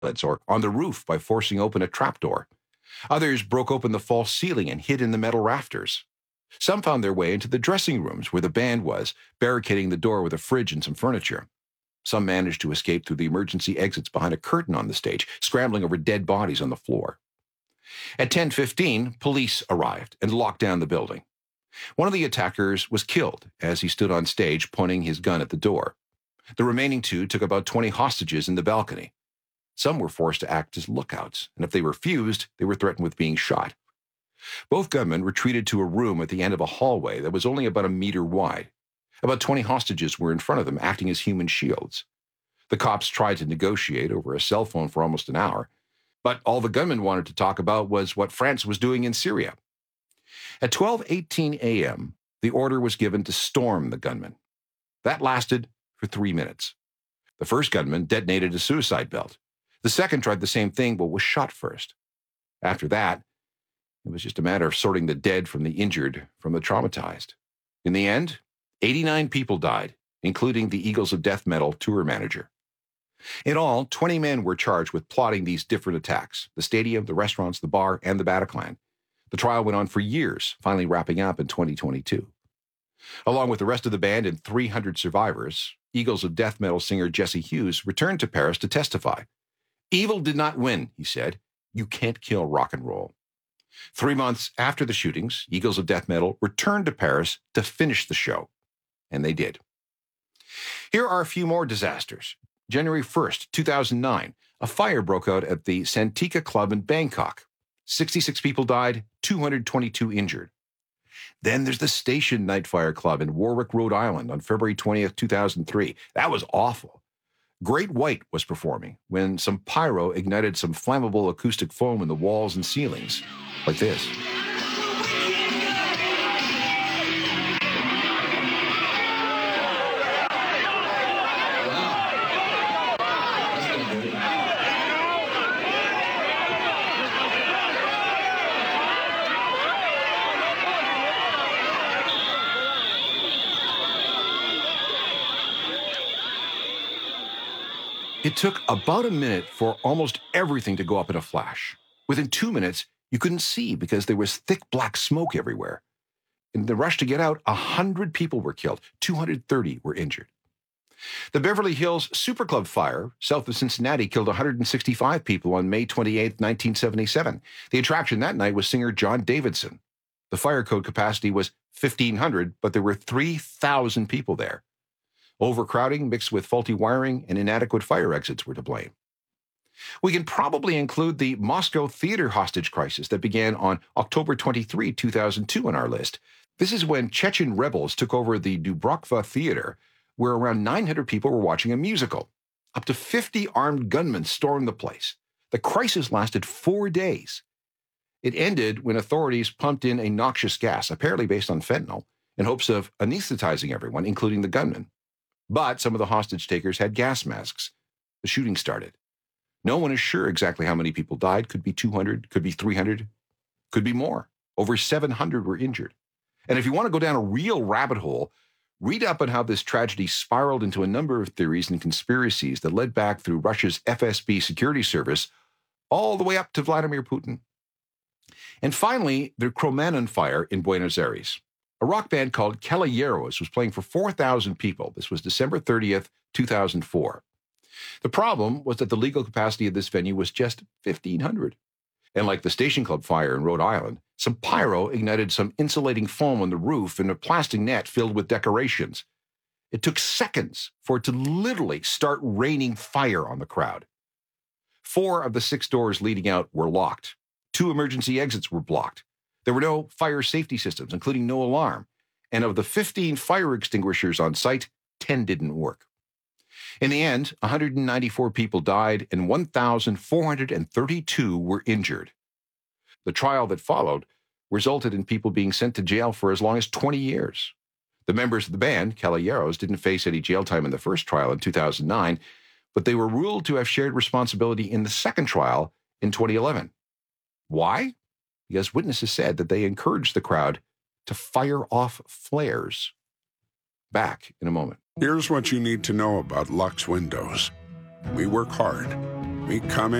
or on the roof by forcing open a trapdoor. Others broke open the false ceiling and hid in the metal rafters. Some found their way into the dressing rooms where the band was, barricading the door with a fridge and some furniture. Some managed to escape through the emergency exits behind a curtain on the stage, scrambling over dead bodies on the floor. At 10:15, police arrived and locked down the building. One of the attackers was killed as he stood on stage pointing his gun at the door. The remaining two took about 20 hostages in the balcony. Some were forced to act as lookouts, and if they refused, they were threatened with being shot. Both gunmen retreated to a room at the end of a hallway that was only about a meter wide. About 20 hostages were in front of them, acting as human shields. The cops tried to negotiate over a cell phone for almost an hour, but all the gunmen wanted to talk about was what France was doing in Syria. At 12:18 a.m., the order was given to storm the gunmen. That lasted for 3 minutes. The first gunman detonated a suicide belt. The second tried the same thing but was shot first. After that, it was just a matter of sorting the dead from the injured from the traumatized. In the end, 89 people died, including the Eagles of Death Metal tour manager. In all, 20 men were charged with plotting these different attacks: the stadium, the restaurants, the bar, and the Bataclan. The trial went on for years, finally wrapping up in 2022. Along with the rest of the band and 300 survivors, Eagles of Death Metal singer Jesse Hughes returned to Paris to testify. "Evil did not win," he said. "You can't kill rock and roll." 3 months after the shootings, Eagles of Death Metal returned to Paris to finish the show. And they did. Here are a few more disasters. January 1st, 2009, a fire broke out at the Santika Club in Bangkok. 66 people died, 222 injured. Then there's the Station Nightfire Club in Warwick, Rhode Island on February 20th, 2003. That was awful. Great White was performing when some pyro ignited some flammable acoustic foam in the walls and ceilings, like this. It took about a minute for almost everything to go up in a flash. Within 2 minutes, you couldn't see because there was thick black smoke everywhere. In the rush to get out, 100 people were killed, 230 were injured. The Beverly Hills Superclub fire, south of Cincinnati, killed 165 people on May 28, 1977. The attraction that night was singer John Davidson. The fire code capacity was 1,500, but there were 3,000 people there. Overcrowding mixed with faulty wiring and inadequate fire exits were to blame. We can probably include the Moscow theater hostage crisis that began on October 23, 2002 on our list. This is when Chechen rebels took over the Dubrovka Theater, where around 900 people were watching a musical. Up to 50 armed gunmen stormed the place. The crisis lasted 4 days. It ended when authorities pumped in a noxious gas, apparently based on fentanyl, in hopes of anesthetizing everyone, including the gunmen. But some of the hostage takers had gas masks. The shooting started. No one is sure exactly how many people died. Could be 200, could be 300, could be more. Over 700 were injured. And if you want to go down a real rabbit hole, read up on how this tragedy spiraled into a number of theories and conspiracies that led back through Russia's FSB security service all the way up to Vladimir Putin. And finally, the Cromañón fire in Buenos Aires. A rock band called Caballeros was playing for 4,000 people. This was December 30th, 2004. The problem was that the legal capacity of this venue was just 1,500. And like the Station Club fire in Rhode Island, some pyro ignited some insulating foam on the roof and a plastic net filled with decorations. It took seconds for it to literally start raining fire on the crowd. 4 of the 6 doors leading out were locked. 2 emergency exits were blocked. There were no fire safety systems, including no alarm. And of the 15 fire extinguishers on site, 10 didn't work. In the end, 194 people died and 1,432 were injured. The trial that followed resulted in people being sent to jail for as long as 20 years. The members of the band, Caballeros, didn't face any jail time in the first trial in 2009, but they were ruled to have shared responsibility in the second trial in 2011. Why? Because witnesses said that they encouraged the crowd to fire off flares. Back in a moment. Here's what you need to know about Lux Windows. We work hard. becoming